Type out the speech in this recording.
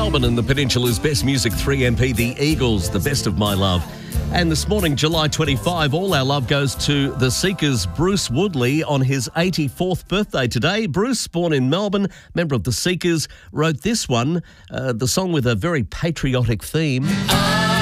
Melbourne and the Peninsula's best music 3MP, the Eagles, The Best of My Love. And this morning, July 25, all our love goes to the Seekers' Bruce Woodley on his 84th birthday today. Bruce, born in Melbourne, member of the Seekers, wrote this one, the song with a very patriotic theme.